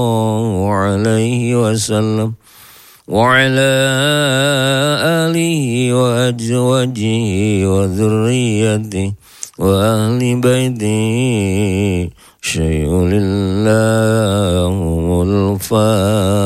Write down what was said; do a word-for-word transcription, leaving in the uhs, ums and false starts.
الله عليه وسلم وعلى آله وأزواجه وذريته وأهل بيته شيء لله الفاتحة.